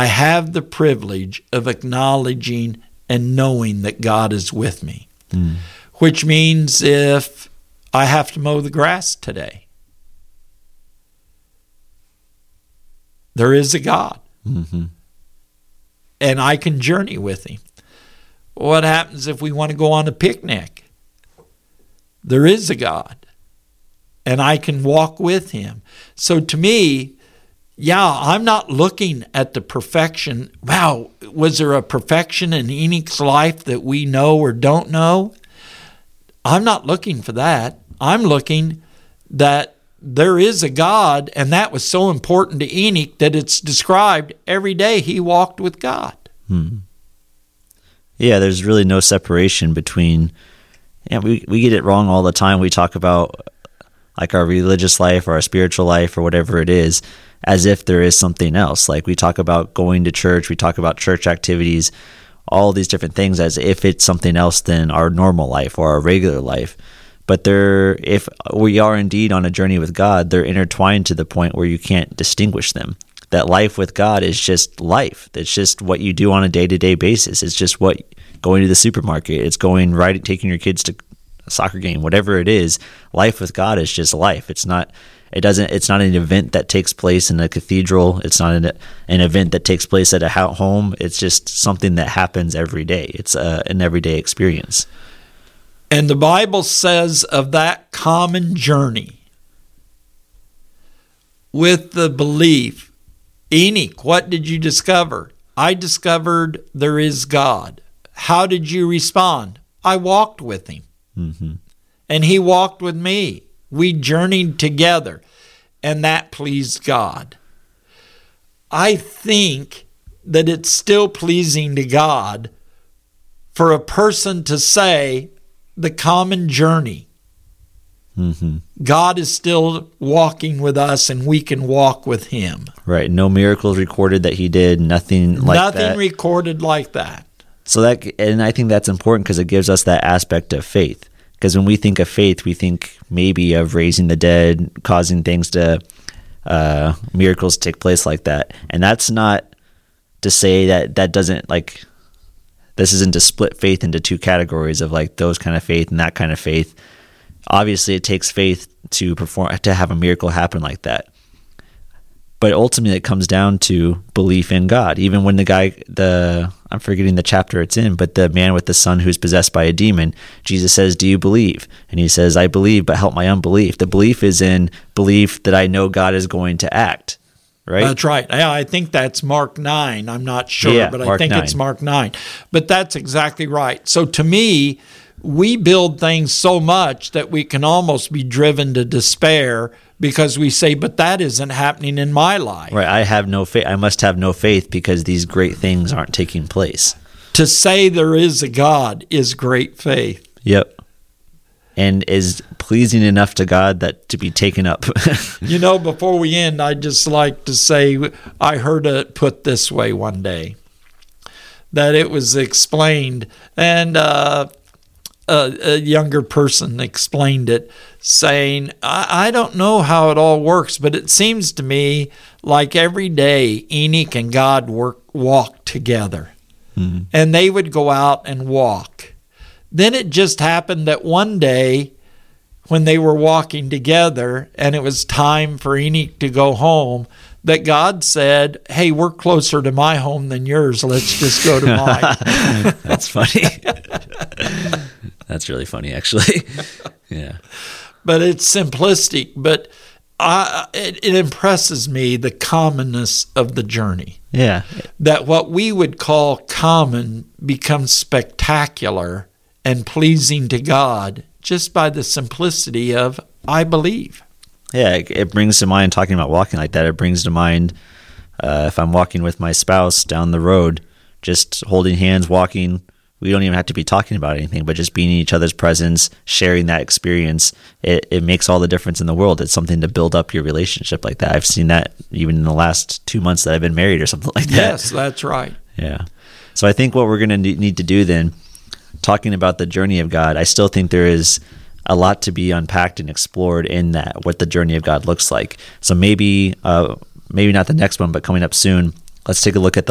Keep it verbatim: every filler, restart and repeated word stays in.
have the privilege of acknowledging and knowing that God is with me, mm. which means if I have to mow the grass today, there is a God, mm-hmm. and I can journey with him. What happens if we want to go on a picnic? There is a God, and I can walk with him. So to me, yeah, I'm not looking at the perfection. Wow, was there a perfection in Enoch's life that we know or don't know? I'm not looking for that. I'm looking that there is a God, and that was so important to Enoch that it's described every day he walked with God. Hmm. Yeah, there's really no separation between, yeah, we, we get it wrong all the time. We talk about like our religious life or our spiritual life or whatever it is, as if there is something else. Like we talk about going to church, we talk about church activities, all these different things as if it's something else than our normal life or our regular life. But they're, if we are indeed on a journey with God, they're intertwined to the point where you can't distinguish them. That life with God is just life. It's just what you do on a day-to-day basis. It's just what going to the supermarket. It's going right, taking your kids to a soccer game, whatever it is. Life with God is just life. It's not. It doesn't. It's not an event that takes place in a cathedral. It's not an, an event that takes place at a home. It's just something that happens every day. It's a, an everyday experience. And the Bible says of that common journey with the belief, Enoch, what did you discover? I discovered there is God. How did you respond? I walked with him. Mm-hmm. And he walked with me. We journeyed together, and that pleased God. I think that it's still pleasing to God for a person to say the common journey. Mm-hmm. God is still walking with us, and we can walk with him. Right. No miracles recorded that he did, nothing like nothing that. Nothing recorded like that. So that, and I think that's important because it gives us that aspect of faith. Because when we think of faith, we think maybe of raising the dead, causing things to, uh, miracles to take place like that. And that's not to say that that doesn't, like, this isn't to split faith into two categories of like those kind of faith and that kind of faith. Obviously, it takes faith to perform, to have a miracle happen like that. But ultimately, it comes down to belief in God. Even when the guy, the I'm forgetting the chapter it's in, but the man with the son who's possessed by a demon, Jesus says, "Do you believe?" And he says, "I believe, but help my unbelief." The belief is in belief that I know God is going to act. Right? That's right. Yeah, I think that's Mark nine. I'm not sure, yeah, but I Mark think nine. It's Mark nine. But that's exactly right. So to me, we build things so much that we can almost be driven to despair because we say, but that isn't happening in my life. Right. I have no faith. I must have no faith because these great things aren't taking place. To say there is a God is great faith. Yep. And is pleasing enough to God that to be taken up. You know, before we end, I'd just like to say, I heard it put this way one day, that it was explained, and uh, a, a younger person explained it, saying, I, I don't know how it all works, but it seems to me like every day Enoch and God work walk together. Mm-hmm. And they would go out and walk. Then it just happened that one day when they were walking together and it was time for Enoch to go home, that God said, hey, we're closer to my home than yours. Let's just go to mine. That's funny. That's really funny, actually. Yeah. But it's simplistic, but I, it, it impresses me the commonness of the journey. Yeah. That what we would call common becomes spectacular and pleasing to God just by the simplicity of, I believe. Yeah, it, it brings to mind, talking about walking like that, it brings to mind uh, if I'm walking with my spouse down the road, just holding hands, walking. We don't even have to be talking about anything, but just being in each other's presence, sharing that experience, it, it makes all the difference in the world. It's something to build up your relationship like that. I've seen that even in the last two months that I've been married or something like that. Yes, that's right. Yeah. So I think what we're going to need to do then, talking about the journey of God, I still think there is a lot to be unpacked and explored in that, what the journey of God looks like. So maybe, uh, maybe not the next one, but coming up soon, let's take a look at the